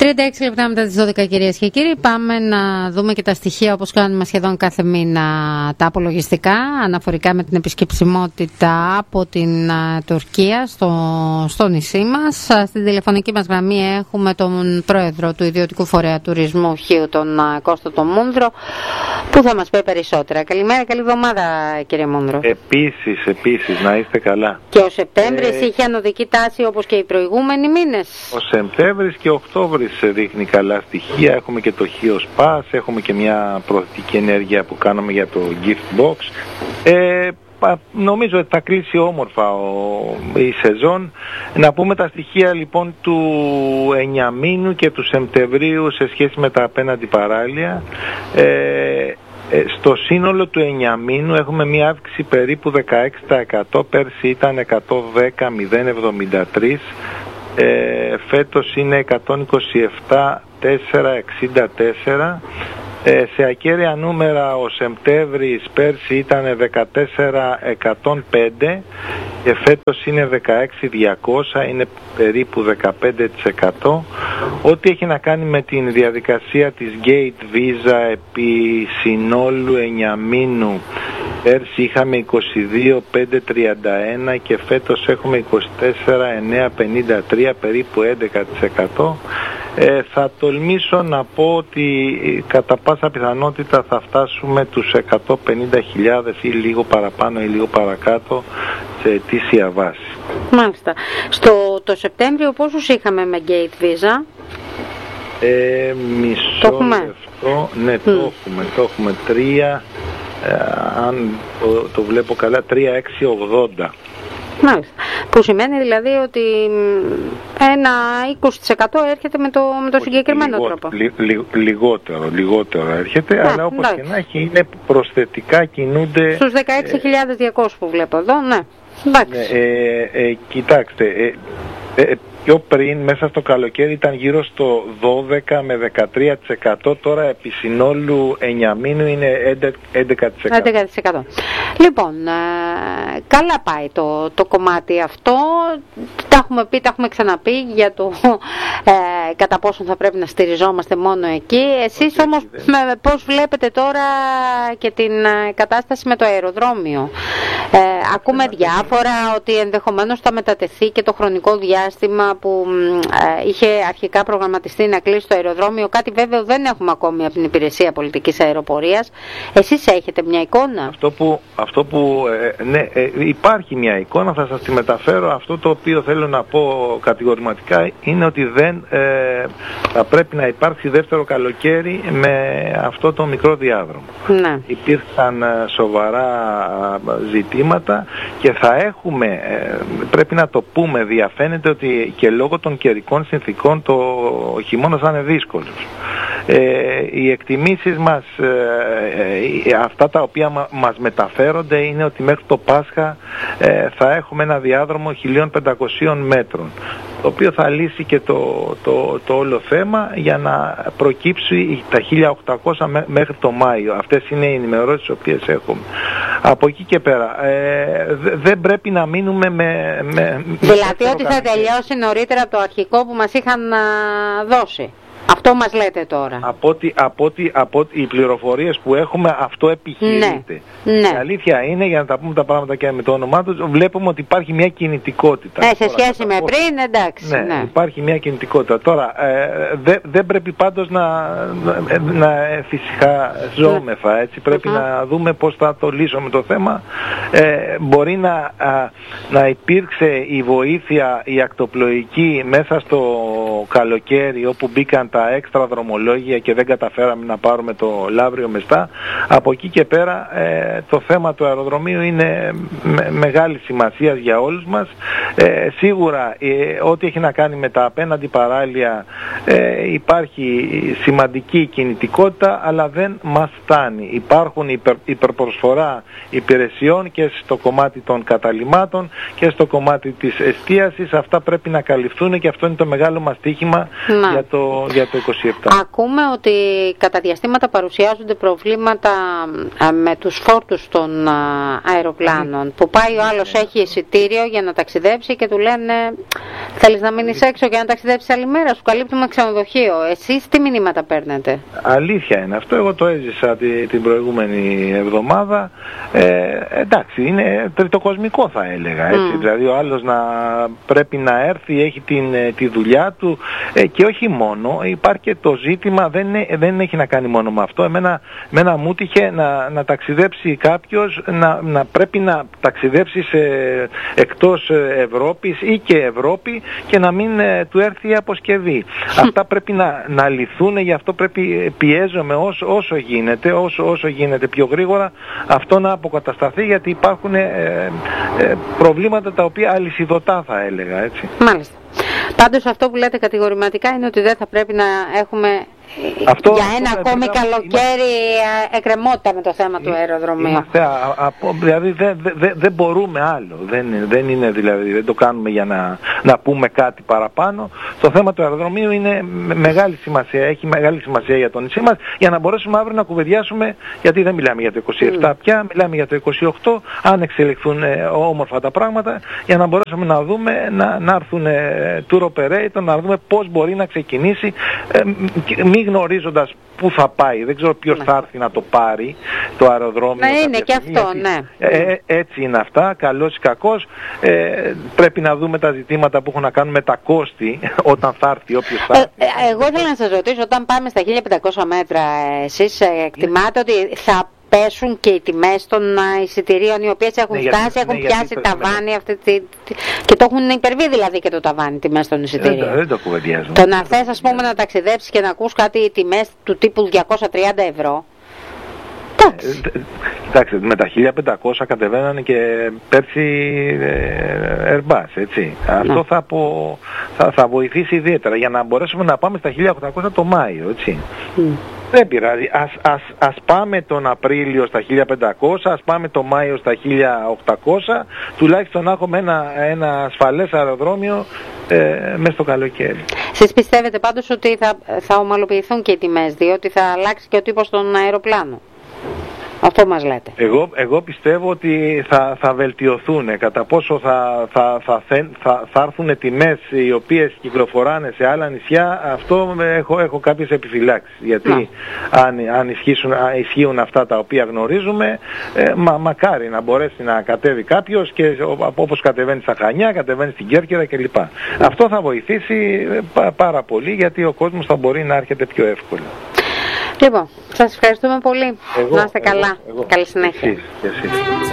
36 λεπτά μετά τις 12, κυρίες και κύριοι. Πάμε να δούμε και τα στοιχεία, όπως κάνουμε σχεδόν κάθε μήνα, τα απολογιστικά αναφορικά με την επισκεψιμότητα από την Τουρκία στο νησί μας. Στην τηλεφωνική μας γραμμή έχουμε τον πρόεδρο του Ιδιωτικού Φορέα Τουρισμού Χίου, τον Κώστα τον Μούνδρο, που θα μας πει περισσότερα. Καλημέρα, καλή εβδομάδα, κύριε Μούνδρο. Επίσης, να είστε καλά. Και ο Σεπτέμβρης είχε ανωδική τάση όπως και οι προηγούμενοι μήνες. Ο Σεπτέμβρης και ο Οκτώβρης δείχνει καλά στοιχεία. Έχουμε και το Χίο Pass, έχουμε και μια προθετική ενέργεια που κάνουμε για το Gift Box. Νομίζω ότι θα κλείσει όμορφα η σεζόν. Να πούμε τα στοιχεία λοιπόν του 9 μήνου και του Σεπτεμβρίου σε σχέση με τα απέναντι παράλια. Στο σύνολο του 9 μήνου έχουμε μια αύξηση περίπου 16%. Πέρσι ήταν 110.073. Φέτος είναι 127.464. Σε ακέραια νούμερα ο Σεπτέμβρης πέρσι ήταν 14.105 και φέτος είναι 16.200, είναι περίπου 15%. Ό,τι έχει να κάνει με την διαδικασία της Gate Visa επί συνόλου 9 μήνου, πέρσι είχαμε 22.531 και φέτος έχουμε 24.953, περίπου 11%. Θα τολμήσω να πω ότι κατά πάσα πιθανότητα θα φτάσουμε τους 150.000 ή λίγο παραπάνω ή λίγο παρακάτω σε ετήσια βάση. Μάλιστα. Το Σεπτέμβριο πόσους είχαμε με Gate Visa? Μισό λεπτό. Ναι, το έχουμε 3, αν το βλέπω καλά, 3.680. Μάλιστα. Που σημαίνει δηλαδή ότι ένα 20% έρχεται με το συγκεκριμένο τρόπο. Λιγότερο έρχεται, αλλά όπως και να έχει είναι προσθετικά, κινούνται... Στους 16.200 που βλέπω εδώ, ναι. Κοιτάξτε, πιο πριν μέσα στο καλοκαίρι ήταν γύρω στο 12 με 13%, τώρα επί συνόλου 9 μήνου είναι 11%. Λοιπόν, καλά πάει το κομμάτι αυτό. Τα έχουμε πει, τα έχουμε ξαναπεί για το κατά πόσο θα πρέπει να στηριζόμαστε μόνο εκεί. Εσείς όμως πώς βλέπετε τώρα και την κατάσταση με το αεροδρόμιο? Ακούμε διάφορα ότι ενδεχομένως θα μετατεθεί και το χρονικό διάστημα που είχε αρχικά προγραμματιστεί να κλείσει το αεροδρόμιο. Κάτι βέβαιο δεν έχουμε ακόμη από την Υπηρεσία Πολιτικής Αεροπορίας. Εσείς έχετε μια εικόνα? Αυτό που υπάρχει μια εικόνα, θα σας τη μεταφέρω. Αυτό το οποίο θέλω να πω κατηγορηματικά είναι ότι δεν θα πρέπει να υπάρξει δεύτερο καλοκαίρι με αυτό το μικρό διάδρομο. Ναι. Υπήρχαν σοβαρά ζητήματα και θα έχουμε, πρέπει να το πούμε, διαφαίνεται ότι και λόγω των καιρικών συνθήκων το χειμώνας θα είναι δύσκολος. Οι εκτιμήσεις μας, αυτά τα οποία μας μεταφέρονται, είναι ότι μέχρι το Πάσχα θα έχουμε ένα διάδρομο 1.500 μέτρων, το οποίο θα λύσει και το όλο θέμα για να προκύψει τα 1.800 μέχρι το Μάιο. Αυτές είναι οι ενημερώσεις τις οποίες έχουμε. Από εκεί και πέρα δεν πρέπει να μείνουμε δηλαδή ότι θα τελειώσει νωρίτερα από το αρχικό που μας είχαν δώσει. Αυτό μας λέτε τώρα. Από οι πληροφορίες που έχουμε, αυτό επιχειρείται. Ναι. Η αλήθεια είναι, για να τα πούμε τα πράγματα και με το όνομά τους, βλέπουμε ότι υπάρχει μια κινητικότητα. Σε σχέση με πριν, εντάξει. Ναι, υπάρχει μια κινητικότητα. Τώρα, δεν πρέπει πάντως να φυσικαζόμεθα, έτσι. Πρέπει να δούμε πώς θα το λύσουμε το θέμα. Μπορεί να υπήρξε η βοήθεια, η ακτοπλοϊκή, μέσα στο καλοκαίρι, όπου μπήκαν τα έξτρα δρομολόγια και δεν καταφέραμε να πάρουμε το Λαύριο Μεστά. Από εκεί και πέρα το θέμα του αεροδρομίου είναι μεγάλη σημασία για όλους μας. Σίγουρα ό,τι έχει να κάνει με τα απέναντι παράλια υπάρχει σημαντική κινητικότητα, αλλά δεν μας φτάνει. Υπάρχουν υπερπροσφορά υπηρεσιών και στο κομμάτι των καταλυμάτων και στο κομμάτι της εστίασης. Αυτά πρέπει να καλυφθούν και αυτό είναι το μεγάλο μας στοίχημα για το 27. Ακούμε ότι κατά διαστήματα παρουσιάζονται προβλήματα με τους φόρτους των αεροπλάνων, που πάει ο άλλος έχει εισιτήριο για να ταξιδέψει και του λένε θέλεις να μείνεις έξω και να ταξιδέψεις άλλη μέρα, σου καλύπτουμε ξενοδοχείο. Εσείς τι μηνύματα παίρνετε? Αλήθεια είναι αυτό, εγώ το έζησα την προηγούμενη εβδομάδα. Εντάξει, είναι τριτοκοσμικό θα έλεγα, έτσι. Δηλαδή ο άλλος πρέπει να έρθει, έχει τη δουλειά του, και όχι μόνο, υπάρχει και το ζήτημα, δεν έχει να κάνει μόνο με αυτό. Εμένα μου τύχε να ταξιδέψει κάποιος, να πρέπει να ταξιδέψει εκτός Ευρώπης ή και Ευρώπη και να μην του έρθει η αποσκευή. Αυτά πρέπει να λυθούν, γι' αυτό πιέζομαι όσο γίνεται πιο γρήγορα αυτό να αποκατασταθεί, γιατί υπάρχουν προβλήματα τα οποία αλυσιδωτά θα έλεγα, έτσι. Μάλιστα. Πάντως αυτό που λέτε κατηγορηματικά είναι ότι δεν θα πρέπει να έχουμε για ένα ακόμη καλοκαίρι εκκρεμότητα με το θέμα του αεροδρομίου. Δηλαδή δεν μπορούμε άλλο. Δεν είναι, δηλαδή, δεν το κάνουμε για να πούμε κάτι παραπάνω. Το θέμα του αεροδρομίου είναι μεγάλη σημασία. Έχει μεγάλη σημασία για το νησί μας, για να μπορέσουμε αύριο να κουβεντιάσουμε, γιατί δεν μιλάμε για το 27 πια, μιλάμε για το 28, αν εξελιχθούν όμορφα τα πράγματα, για να μπορέσουμε να δούμε, να έρθουν tour operator, να δούμε πώς μπορεί να ξεκινήσει, μη γνωρίζοντας πού θα πάει. Δεν ξέρω ποιος θα έρθει να το πάρει το αεροδρόμιο. Ναι, είναι και αυτό, ναι. Έτσι είναι αυτά, καλός ή κακός. Πρέπει να δούμε τα ζητήματα που έχουν να κάνουν με τα κόστη όταν θα έρθει, όποιος θα έρθει. Εγώ ήθελα να σας ρωτήσω, όταν πάμε στα 1500 μέτρα, εσείς εκτιμάτε ότι θα πέσουν και οι τιμές των εισιτηρίων, οι οποίες έχουν φτάσει, έχουν πιάσει ταβάνι και το έχουν υπερβεί δηλαδή και το ταβάνι, τιμές των εισιτηρίων. Δεν το κουβεντιάζουμε. Το να θες, ας πούμε, να ταξιδέψεις και να ακούς κάτι τιμές του τύπου 230 ευρώ. Κοιτάξτε, με τα 1500 κατεβαίνανε και πέρσι Airbus, έτσι. Αυτό θα βοηθήσει ιδιαίτερα για να μπορέσουμε να πάμε στα 1800 το Μάιο, έτσι. Δεν πειράζει. Ας πάμε τον Απρίλιο στα 1500, ας πάμε τον Μάιο στα 1800, τουλάχιστον να έχουμε ένα ασφαλές αεροδρόμιο μέσα στο καλοκαίρι. Εσείς πιστεύετε πάντως ότι θα ομαλοποιηθούν και οι τιμές, διότι θα αλλάξει και ο τύπος των αεροπλάνων? Αυτό μας λέτε. Εγώ πιστεύω ότι θα βελτιωθούν. Κατά πόσο θα έρθουν τιμές οι οποίες κυκλοφοράνε σε άλλα νησιά, αυτό έχω κάποιες επιφυλάξεις. Γιατί αν ισχύουν αυτά τα οποία γνωρίζουμε, μακάρι να μπορέσει να κατέβει κάποιος, και όπως κατεβαίνει στα Χανιά, κατεβαίνει στην Κέρκυρα κλπ. Αυτό θα βοηθήσει πάρα πολύ, γιατί ο κόσμος θα μπορεί να έρχεται πιο εύκολα. Λοιπόν, σας ευχαριστούμε πολύ. Να είστε καλά. Καλή συνέχεια. Εσείς.